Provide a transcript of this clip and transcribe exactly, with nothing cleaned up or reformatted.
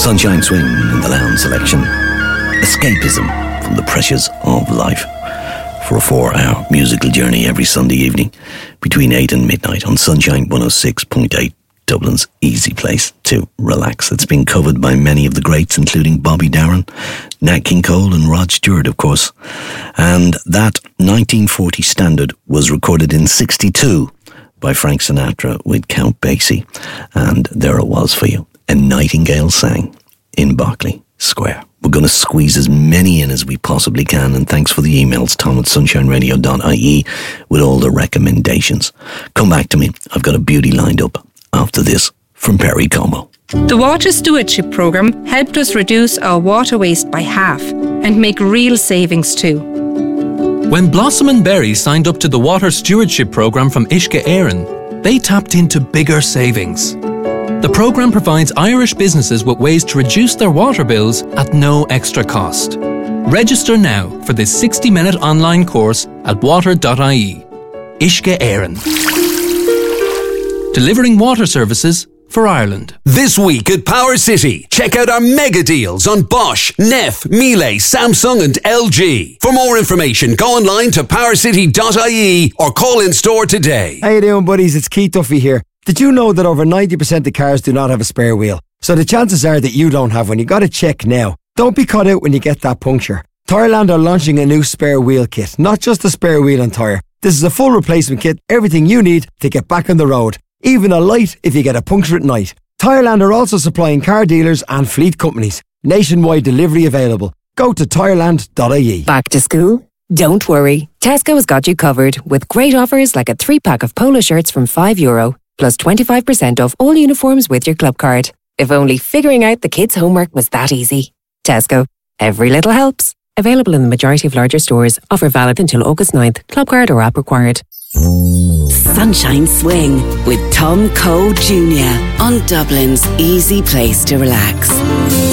Sunshine Swing in the Lounge selection. Escapism from the pressures of life. For a four-hour musical journey every Sunday evening between eight and midnight on Sunshine one oh six point eight, Dublin's easy place to relax. It's been covered by many of the greats, including Bobby Darin, Nat King Cole and Rod Stewart, of course. And that nineteen forty standard was recorded in sixty-two by Frank Sinatra with Count Basie. And there it was for you. A Nightingale Sang in Berkeley Square. We're going to squeeze as many in as we possibly can, and thanks for the emails, tom at sunshine radio dot I E, with all the recommendations. Come back to me. I've got a beauty lined up after this from Perry Como. The Water Stewardship Programme helped us reduce our water waste by half and make real savings too. When Blossom and Berry signed up to the Water Stewardship Programme from Uisce Éireann, they tapped into bigger savings. The programme provides Irish businesses with ways to reduce their water bills at no extra cost. Register now for this sixty-minute online course at water dot I E. Uisce Éireann. Delivering water services for Ireland. This week at Power City, check out our mega deals on Bosch, Neff, Miele, Samsung and L G. For more information, go online to power city dot I E or call in store today. How you doing, buddies? It's Keith Duffy here. Did you know that over ninety percent of cars do not have a spare wheel? So the chances are that you don't have one. You got to check now. Don't be caught out when you get that puncture. Tyreland are launching a new spare wheel kit, not just a spare wheel and tyre. This is a full replacement kit, everything you need to get back on the road. Even a light if you get a puncture at night. Tyreland are also supplying car dealers and fleet companies. Nationwide delivery available. Go to tyreland dot I E. Back to school? Don't worry. Tesco has got you covered with great offers like a three-pack of polo shirts from five euro. Plus twenty-five percent off all uniforms with your club card. If only figuring out the kids' homework was that easy. Tesco. Every little helps. Available in the majority of larger stores. Offer valid until August ninth. Club card or app required. Sunshine Swing with Tom Cole Junior on Dublin's easy place to relax.